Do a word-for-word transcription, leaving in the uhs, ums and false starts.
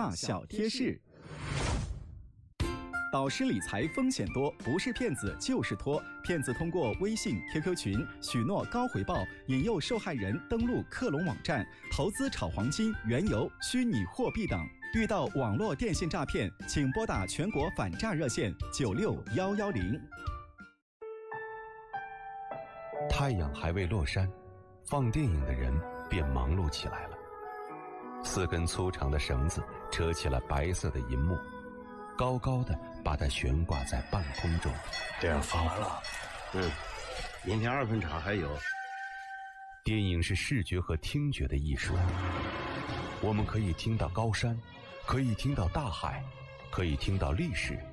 大小贴士。导师理财风险多，不是骗子就是托。骗子通过微信、Q Q 群许诺高回报，引诱受害人登录克隆网站投资炒黄金、原油、虚拟货币等。遇到网络电信诈骗，请拨打全国反诈热线九六幺幺零。 太阳还未落山，放电影的人便忙碌起来了。四根粗长的绳子扯起了白色的银幕，高高的把它悬挂在半空中。 这样放完了，嗯，明天二分场还有。 电影是视觉和听觉的艺术，我们可以听到高山，可以听到大海，可以听到历史，